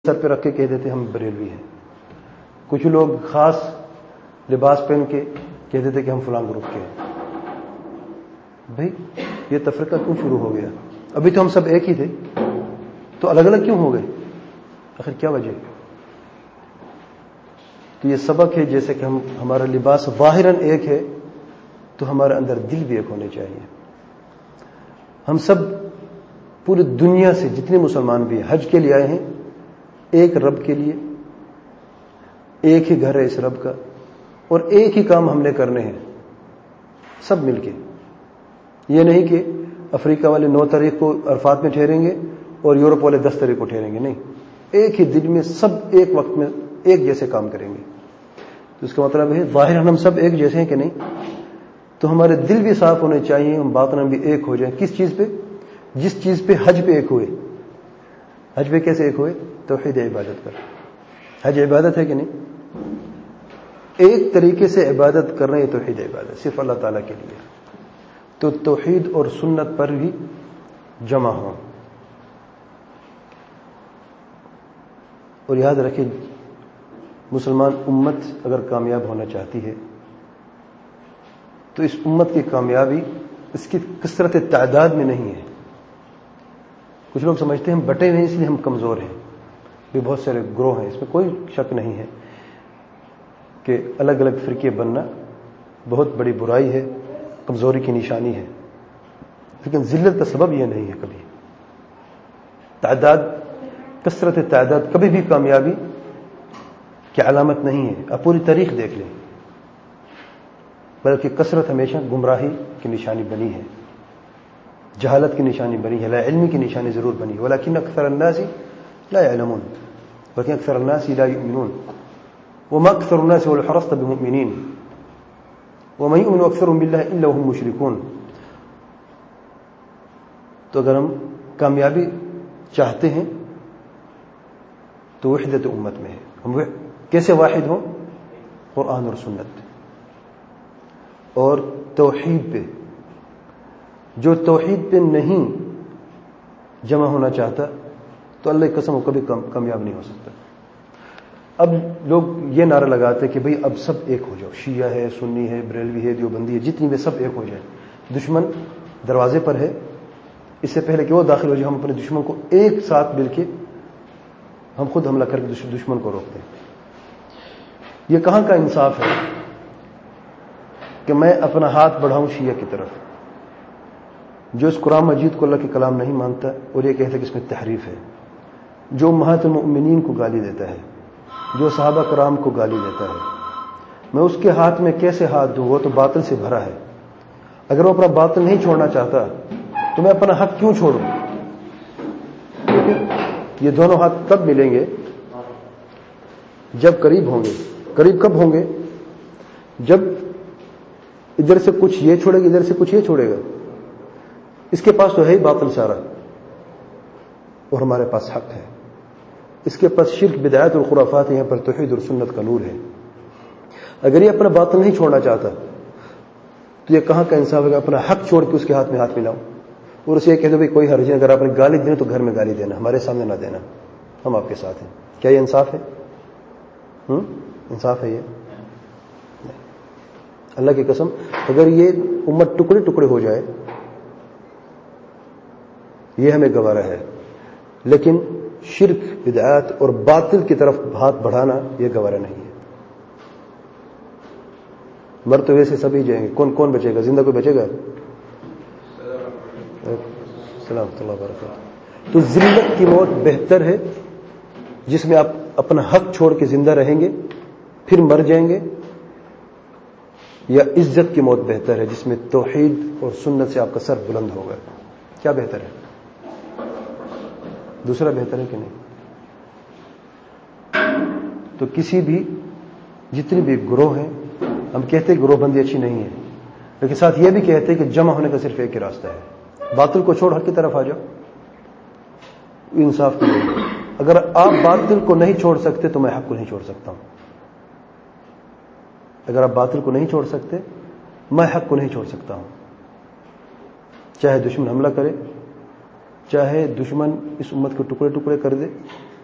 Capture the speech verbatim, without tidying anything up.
سر پہ رکھ کے کہہ دیتے ہم بریلوی ہیں. کچھ لوگ خاص لباس پہن کے کہہ دیتے کہ ہم فلاں گروپ کے ہیں. بھائی یہ تفرقہ کیوں شروع ہو گیا؟ ابھی تو ہم سب ایک ہی تھے، تو الگ الگ کیوں ہو گئے؟ آخر کیا وجہ؟ تو یہ سبق ہے، جیسے کہ ہم ہمارا لباس ظاہراً ایک ہے تو ہمارے اندر دل بھی ایک ہونے چاہیے. ہم سب پوری دنیا سے جتنے مسلمان بھی حج کے لیے آئے ہیں، ایک رب کے لیے، ایک ہی گھر ہے اس رب کا، اور ایک ہی کام ہم نے کرنے ہیں سب مل کے. یہ نہیں کہ افریقہ والے نو تاریخ کو عرفات میں ٹھہریں گے اور یورپ والے دس تاریخ کو ٹھہریں گے، نہیں، ایک ہی دن میں سب ایک وقت میں ایک جیسے کام کریں گے. تو اس کا مطلب ہے ظاہر ہم سب ایک جیسے ہیں کہ نہیں؟ تو ہمارے دل بھی صاف ہونے چاہیے، ہم باطن بھی ایک ہو جائیں. کس چیز پہ؟ جس چیز پہ حج پہ ایک ہوئے. حج پہ کیسے ایک ہوئے؟ توحید عبادت پر. حج عبادت ہے کہ نہیں؟ ایک طریقے سے عبادت کر رہے ہیں، توحید عبادت صرف اللہ تعالیٰ کے لیے. تو توحید اور سنت پر بھی جمع ہوں. اور یاد رکھیں، مسلمان امت اگر کامیاب ہونا چاہتی ہے تو اس امت کی کامیابی اس کی کثرت تعداد میں نہیں ہے. کچھ لوگ سمجھتے ہیں ہم بٹے نہیں اس لیے ہم کمزور ہیں. یہ بہت سارے گروہ ہیں، اس میں کوئی شک نہیں ہے کہ الگ الگ فرقے بننا بہت بڑی برائی ہے، کمزوری کی نشانی ہے. لیکن ذلت کا سبب یہ نہیں ہے. کبھی تعداد، کثرت تعداد کبھی بھی کامیابی کی علامت نہیں ہے. آپ پوری تاریخ دیکھ لیں، بلکہ کثرت ہمیشہ گمراہی کی نشانی بنی ہے، جہالت کی نشانی بنی ہے، لا علمی کی نشانی ضرور بنی ہے. ولكن اکثر الناس لا يعلمون ولكن اکثر الناس لا يؤمنون وما اکثر الناس ولو حرصت بمؤمنين وما يؤمن اکثرهم بالله الا وهم مشركون. تو اگر ہم کامیابی چاہتے ہیں تو وحدت امت میں ہے. ہم کیسے واحد ہوں؟ قرآن اور سنت اور توحید پہ. جو توحید پہ نہیں جمع ہونا چاہتا تو اللہ کی قسم وہ کبھی کامیاب نہیں ہو سکتا. اب لوگ یہ نعرہ لگاتے کہ بھئی اب سب ایک ہو جاؤ، شیعہ ہے، سنی ہے، بریلوی ہے، دیوبندی ہے، جتنی بھی سب ایک ہو جائیں. دشمن دروازے پر ہے، اس سے پہلے کہ وہ داخل ہو جائے ہم اپنے دشمن کو ایک ساتھ مل کے ہم خود حملہ کر کے دشمن کو روکتے ہیں. یہ کہاں کا انصاف ہے کہ میں اپنا ہاتھ بڑھاؤں شیعہ کی طرف، جو اس قرآن مجید کو اللہ کے کلام نہیں مانتا اور یہ کہتا ہے کہ اس میں تحریف ہے، جو امہات المؤمنین کو گالی دیتا ہے، جو صحابہ کرام کو گالی دیتا ہے، میں اس کے ہاتھ میں کیسے ہاتھ دوں؟ وہ تو باطل سے بھرا ہے. اگر وہ اپنا باطل نہیں چھوڑنا چاہتا تو میں اپنا حق کیوں چھوڑوں؟ لیکن یہ دونوں ہاتھ کب ملیں گے؟ جب قریب ہوں گے. قریب کب ہوں گے؟ جب ادھر سے کچھ یہ چھوڑے گا، ادھر سے کچھ یہ چھوڑے گا. اس کے پاس تو ہے ہی باطل سارا اور ہمارے پاس حق ہے. اس کے پاس شرک، بدعات اور خرافات ہیں، یہاں پر توحید اور سنت کا نور ہے. اگر یہ اپنا باطل نہیں چھوڑنا چاہتا تو یہ کہاں کا انصاف ہے؟ اپنا حق چھوڑ کے اس کے ہاتھ میں ہاتھ ملاؤں اور اسے یہ کہہ دو بھائی کوئی حرج نہیں، اگر آپ نے گالی دیں تو گھر میں گالی دینا، ہمارے سامنے نہ دینا، ہم آپ کے ساتھ ہیں. کیا یہ انصاف ہے؟ ہم انصاف ہے یہ؟ اللہ کی قسم اگر یہ امت ٹکڑے ٹکڑے ہو جائے یہ ہمیں گوارا ہے، لیکن شرک، بدعات اور باطل کی طرف ہاتھ بڑھانا یہ گوارا نہیں ہے. مر تو ویسے سبھی جائیں گے، کون کون بچے گا؟ زندہ کوئی بچے گا؟ السلام اللہ وبرکاتہ. تو ذلت کی موت بہتر ہے جس میں آپ اپنا حق چھوڑ کے زندہ رہیں گے پھر مر جائیں گے، یا عزت کی موت بہتر ہے جس میں توحید اور سنت سے آپ کا سر بلند ہوگا؟ کیا بہتر ہے؟ دوسرا بہتر ہے کہ نہیں؟ تو کسی بھی جتنی بھی گروہ ہیں، ہم کہتے ہیں گروہ بندی اچھی نہیں ہے، لیکن ساتھ یہ بھی کہتے ہیں کہ جمع ہونے کا صرف ایک ہی راستہ ہے، باطل کو چھوڑ حق کی طرف آ جاؤ. انصاف کی نہیں. اگر آپ باطل کو نہیں چھوڑ سکتے تو میں حق کو نہیں چھوڑ سکتا ہوں. اگر آپ باطل کو نہیں چھوڑ سکتے میں حق کو نہیں چھوڑ سکتا ہوں. چاہے دشمن حملہ کرے، چاہے دشمن اس امت کو ٹکڑے ٹکڑے کر دے،